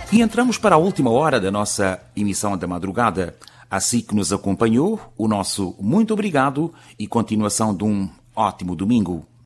E entramos para a última hora da nossa emissão da madrugada. Assim que nos acompanhou, o nosso muito obrigado e continuação de um ótimo domingo.